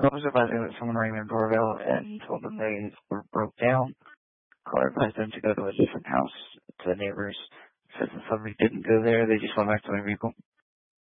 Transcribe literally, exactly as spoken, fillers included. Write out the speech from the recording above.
I was advising that someone rang their doorbell and told them they were broke down. Caller advised them to go to a different house to the neighbors. Says if somebody didn't go there, they just went back to their vehicle.